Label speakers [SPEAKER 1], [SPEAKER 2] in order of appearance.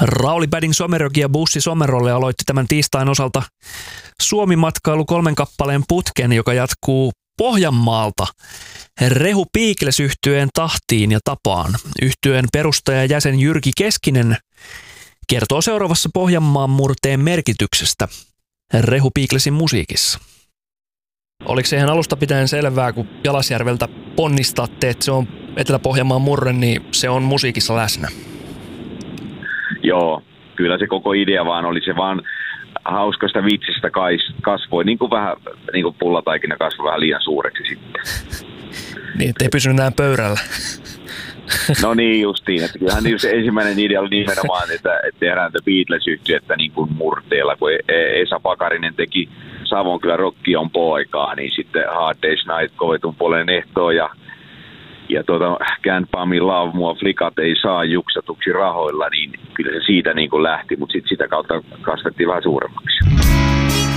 [SPEAKER 1] Rauli Bading Somerogi ja Bussi Somerolle aloitti tämän tiistain osalta Suomi-matkailu 3 kappaleen putken, joka jatkuu Pohjanmaalta Rehu Piikles -yhtyeen tahtiin ja tapaan. Yhtyeen perustajajäsen Jyrki Keskinen kertoo seuraavassa Pohjanmaan murteen merkityksestä Rehu Piiklesin musiikissa. Oliko se ihan alusta pitäen selvää, kun Jalasjärveltä ponnistatte, että se on Etelä-Pohjanmaan murre, niin se on musiikissa läsnä?
[SPEAKER 2] Joo, kyllä se koko idea vaan oli se vaan hauskasta vitsistä kasvoi, niin kuin vähän niin kuin pullataikina kasvoi vähän liian suureksi sitten.
[SPEAKER 1] Niin, ettei pysynyt enää pöydällä.
[SPEAKER 2] No niin justiin, että kyllähän se ensimmäinen idea oli nimenomaan, että tehdään The Beatles-yhtyettä niin kuin murteella, kun Esa Pakarinen teki Savonkylän Rock on poikaa, niin sitten Hard Day's Night kovetun puolen ehtoon ja Can't Buy Me Love, mua flikat ei saa juksatuksi rahoilla, niin kyllä se siitä niin kuin lähti, mutta sitten sitä kautta kasvettiin vähän suuremmaksi.